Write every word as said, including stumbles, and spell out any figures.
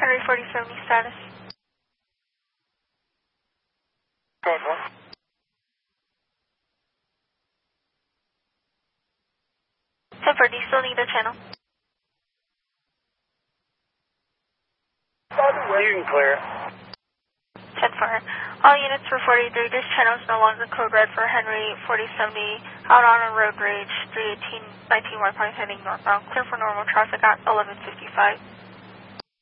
Henry forty seventy status. Code one. ten four, do you still need the channel? You can clear it. ten four. All units for forty-three, this channel is no longer code red for Henry forty seventy, out on a road rage, three eighteen nineteen White Pines heading northbound, clear for normal traffic at eleven fifty-five.